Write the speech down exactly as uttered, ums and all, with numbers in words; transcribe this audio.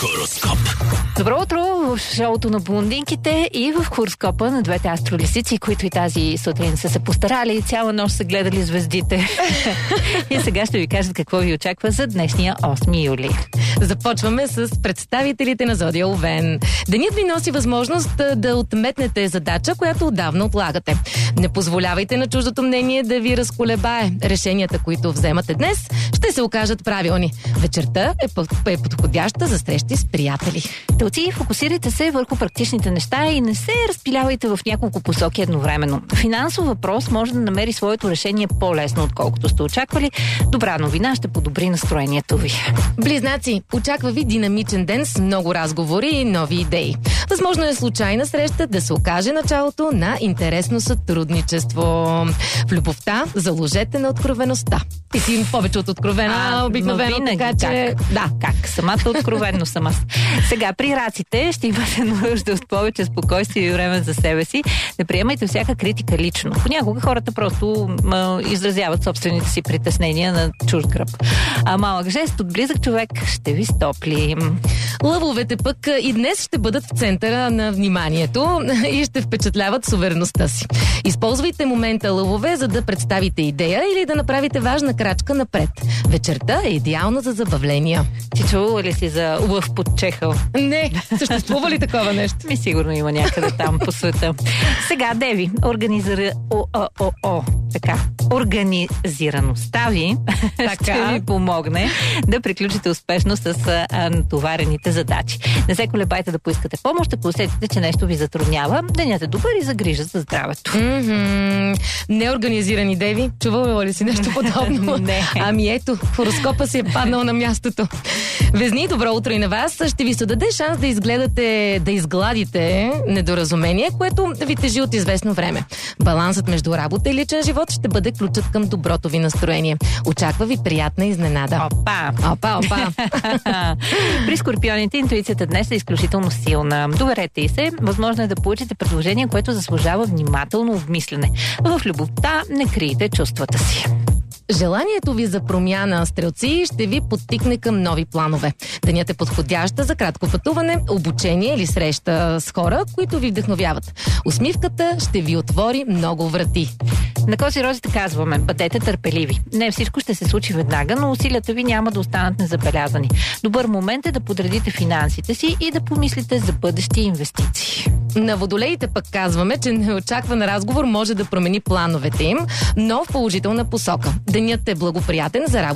Хороскоп. Добро утро в шоуто на блондинките и в хороскопа на двете астролисици, които и тази сутрин са се постарали и цяла нощ са гледали звездите. И сега ще ви кажат какво ви очаква за днешния осми юли. Започваме с представителите на Зодия Овен. Денят ви носи възможност да отметнете задача, която отдавна отлагате. Не позволявайте на чуждото мнение да ви разколебае. Решенията, които вземате днес, ще се окажат правилни. Вечерта е, е подходяща за срещи с приятели. Телци, фокусирайте се върху практичните неща и не се разпилявайте в няколко посоки едновременно. Финансов въпрос може да намери своето решение по-лесно, отколкото сте очаквали. Добра новина ще подобри настроението ви. Близнаци, очаква ви динамичен ден с много разговори и нови идеи. Възможно е случайна среща да се окаже началото на интересно сътрудничество. В любовта заложете на откровеността. Ти си повече от откровена, а, обикновено, винаги, така че... Как? Да, как? Самата откровенно съм аз. Сега, при раците ще имате нужда от повече спокойствие и време за себе си. Не приемайте всяка критика лично. Понякога хората просто м- изразяват собствените си притеснения на чужд гръб. А малък жест от близък човек ще ви стопли. Лъвовете пък и днес ще бъдат в центъра на вниманието и ще впечатляват с увереността си. Използвайте момента, лъвове, за да представите идея или да направите важна крачка напред. Вечерта е идеална за забавления. Ти чувала ли си за лъв под чехъл? Не, съществува ли такова нещо? Ми сигурно има някъде там по света. Сега, Деви, организира... О, о, о, о, така. Организираността ви ще ви помогне да приключите успешно с а, натоварените задачи. Не се колебайте да поискате помощ, ако усетите, че нещо ви затруднява. Денят е добър и за грижа за здравето. Mm-hmm. Неорганизирани Деви, чувала ли си нещо подобно? Не. Ами ето, хороскопа си е паднал на мястото. Везни, добро утро и на вас. Ще ви се даде шанс да изгледате, да изгладите недоразумение, което ви тежи от известно време. Балансът между работа и личен живот ще бъде ключът към доброто ви настроение. Очаква ви приятна изненада. Опа! Опа, опа! При скорпионите интуицията днес е изключително силна. Доверете и се. Възможно е да получите предложение, което заслужава внимателно обмислене. В любовта не криете чувствата си. Желанието ви за промяна, стрелци, ще ви подтикне към нови планове. Денят е подходяща за кратко пътуване, обучение или среща с хора, които ви вдъхновяват. Усмивката ще ви отвори много врати. На Коси розите казваме, бъдете търпеливи. Не всичко ще се случи веднага, но усилията ви няма да останат незабелязани. Добър момент е да подредите финансите си и да помислите за бъдещи инвестиции. На водолеите пък казваме, че неочакван разговор може да промени плановете им, но в положителна посока. Денят е благоприятен за работа